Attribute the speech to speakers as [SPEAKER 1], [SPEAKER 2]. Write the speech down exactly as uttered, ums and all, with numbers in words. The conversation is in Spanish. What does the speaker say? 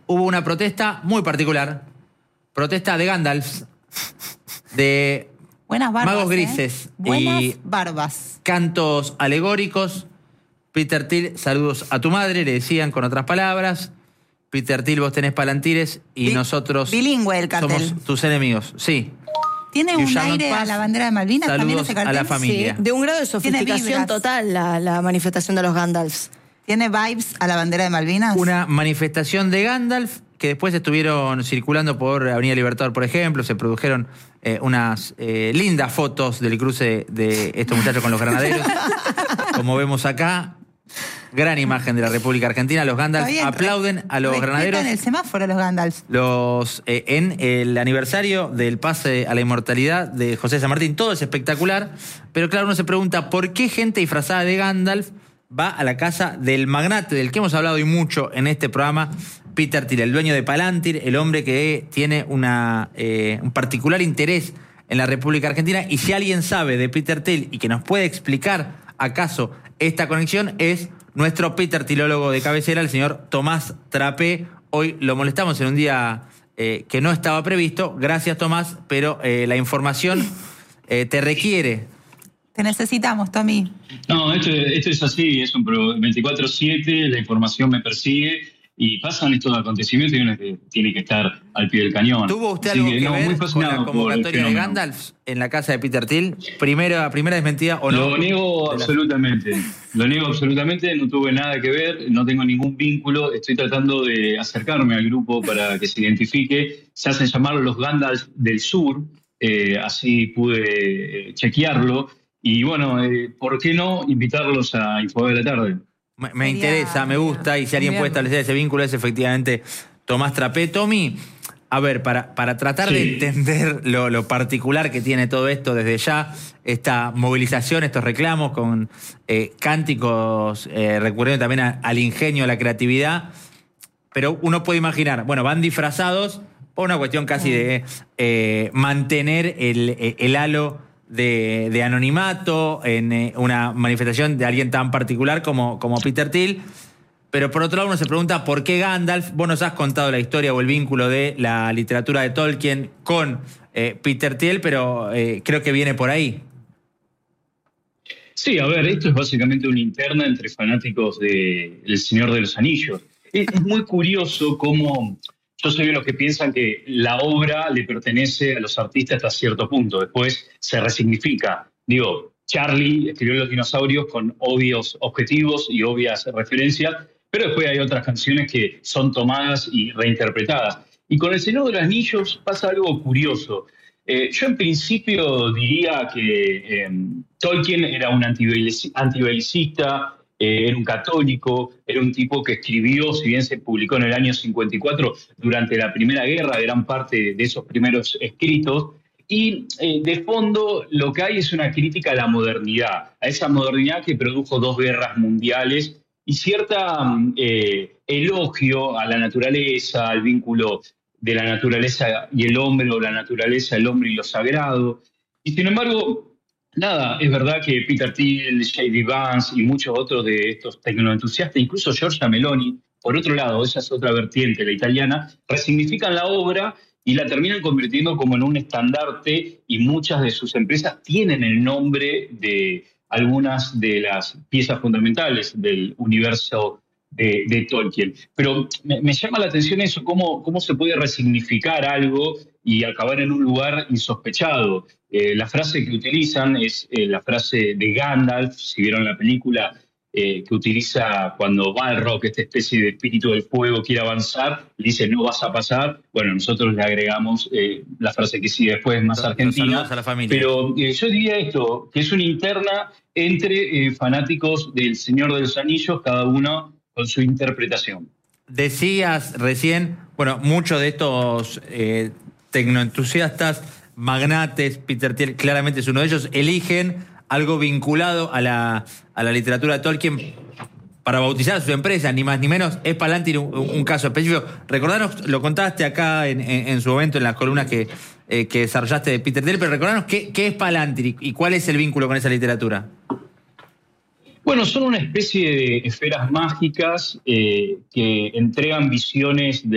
[SPEAKER 1] hubo una protesta muy particular. Protesta de Gandalf, de
[SPEAKER 2] Buenas barbas,
[SPEAKER 1] magos grises
[SPEAKER 2] ¿eh? Buenas
[SPEAKER 1] y
[SPEAKER 2] barbas.
[SPEAKER 1] cantos alegóricos. Peter Thiel, saludos a tu madre, le decían con otras palabras. Peter Thiel, vos tenés palantires y
[SPEAKER 2] Bi
[SPEAKER 1] nosotros
[SPEAKER 2] bilingüe el cartel.
[SPEAKER 1] somos tus enemigos. Sí.
[SPEAKER 2] ¿Tiene
[SPEAKER 1] You
[SPEAKER 2] un
[SPEAKER 1] shall not
[SPEAKER 2] aire a
[SPEAKER 1] pass.
[SPEAKER 2] la bandera de Malvinas también
[SPEAKER 1] Saludos
[SPEAKER 2] ese cartel?
[SPEAKER 1] a la familia.
[SPEAKER 3] Sí, de un grado de
[SPEAKER 2] Tiene
[SPEAKER 3] sofisticación
[SPEAKER 2] vibras.
[SPEAKER 3] total la, la manifestación de los Gandalfs.
[SPEAKER 2] ¿Tiene vibes a la bandera de Malvinas?
[SPEAKER 1] Una manifestación de Gandalf que después estuvieron circulando por Avenida Libertador, por ejemplo. Se produjeron eh, unas eh, lindas fotos del cruce de estos muchachos con los granaderos. Como vemos acá, gran imagen de la República Argentina. Los Gandalf
[SPEAKER 2] Está bien,
[SPEAKER 1] aplauden a los
[SPEAKER 2] respetan
[SPEAKER 1] granaderos.
[SPEAKER 2] el semáforo los Gandalf.
[SPEAKER 1] Los, eh, en el aniversario del pase a la inmortalidad de José San Martín. Todo es espectacular, pero claro, uno se pregunta por qué gente disfrazada de Gandalf va a la casa del magnate, del que hemos hablado y mucho en este programa, Peter Thiel, el dueño de Palantir, el hombre que tiene una, eh, un particular interés en la República Argentina. Y si alguien sabe de Peter Thiel y que nos puede explicar acaso esta conexión, es nuestro Peter Thielólogo de cabecera, el señor Tomás Trapé. Hoy lo molestamos en un día eh, que no estaba previsto. Gracias, Tomás, pero eh, la información eh, te requiere.
[SPEAKER 2] Te necesitamos, Tommy.
[SPEAKER 4] No, esto, esto es así, es un veinticuatro siete, la información me persigue y pasan estos acontecimientos y uno que tiene que estar al pie del cañón.
[SPEAKER 1] ¿Tuvo usted
[SPEAKER 4] Así
[SPEAKER 1] algo
[SPEAKER 4] que,
[SPEAKER 1] que
[SPEAKER 4] no,
[SPEAKER 1] ver
[SPEAKER 4] muy
[SPEAKER 1] con la
[SPEAKER 4] fascinado por el
[SPEAKER 1] convocatoria de
[SPEAKER 4] fenómeno.
[SPEAKER 1] Gandalf en la casa de Peter Thiel? Primera, primera desmentida o no.
[SPEAKER 4] Lo niego
[SPEAKER 1] De la-
[SPEAKER 4] absolutamente, lo niego absolutamente, no tuve nada que ver, no tengo ningún vínculo, estoy tratando de acercarme al grupo para que se identifique. Se hacen llamar los Gandalf del Sur, eh, así pude eh, chequearlo. Y bueno, eh, ¿por qué no invitarlos a Infobae de la tarde?
[SPEAKER 1] Me, me
[SPEAKER 2] Sería-
[SPEAKER 1] interesa, me gusta, y si alguien
[SPEAKER 2] Bien.
[SPEAKER 1] puede establecer ese vínculo es efectivamente Tomás Trapé. Tommy, a ver, para, para tratar
[SPEAKER 4] Sí.
[SPEAKER 1] de entender lo, lo particular que tiene todo esto desde ya, esta movilización, estos reclamos con eh, cánticos eh, recurriendo también a- al ingenio, a la creatividad, pero uno puede imaginar, bueno, van disfrazados por una cuestión casi de eh, mantener el, el halo de, de anonimato en eh, una manifestación de alguien tan particular como, como Peter Thiel. Pero por otro lado uno se pregunta por qué Gandalf. Vos nos has contado la historia o el vínculo de la literatura de Tolkien con eh, Peter Thiel, pero eh, creo que viene por ahí.
[SPEAKER 4] Sí, a ver, esto es básicamente una interna entre fanáticos de El Señor de los Anillos. Es, es muy curioso cómo yo soy de los que piensan que la obra le pertenece a los artistas hasta cierto punto, después se resignifica. Digo, Charlie escribió Los dinosaurios con obvios objetivos y obvias referencias, pero después hay otras canciones que son tomadas y reinterpretadas. Y con El Señor de los Anillos pasa algo curioso. Eh, yo en principio diría que eh, Tolkien era un antibelic- antibelicista, eh, era un católico, era un tipo que escribió, si bien se publicó en el año cincuenta y cuatro, durante la Primera Guerra, gran parte de esos primeros escritos, y eh, de fondo lo que hay es una crítica a la modernidad, a esa modernidad que produjo dos guerras mundiales y cierta eh, elogio a la naturaleza, al vínculo de la naturaleza y el hombre, o la naturaleza, el hombre y lo sagrado. Y sin embargo, nada, es verdad que Peter Thiel, J D. Vance y muchos otros de estos tecnoentusiastas, incluso Giorgia Meloni, por otro lado, esa es otra vertiente, la italiana, resignifican la obra y la terminan convirtiendo como en un estandarte, y muchas de sus empresas tienen el nombre de algunas de las piezas fundamentales del universo De, de Tolkien. Pero me, me llama la atención eso, cómo, cómo se puede resignificar algo y acabar en un lugar insospechado. Eh, la frase que utilizan es eh, la frase de Gandalf, si vieron la película, eh, que utiliza cuando Balrog, esta especie de espíritu del fuego, quiere avanzar, le dice no vas a pasar. Bueno, nosotros le agregamos eh, la frase que sigue después, más
[SPEAKER 1] Los- los
[SPEAKER 4] argentina.
[SPEAKER 1] saludos a la familia.
[SPEAKER 4] Pero eh, yo diría esto, que es una interna entre eh, fanáticos del Señor de los Anillos, cada uno con su interpretación.
[SPEAKER 1] Decías recién, bueno, muchos de estos eh, tecnoentusiastas, magnates, Peter Thiel claramente es uno de ellos, eligen algo vinculado a la, a la literatura de Tolkien para bautizar a su empresa, ni más ni menos. Es Palantir un, un caso específico. Recordanos, lo contaste acá en, en, en su momento en las columnas que, eh, que desarrollaste de Peter Thiel, pero recordanos qué, qué es Palantir y, y cuál es el vínculo con esa literatura.
[SPEAKER 4] Bueno, son una especie de esferas mágicas eh, que entregan visiones de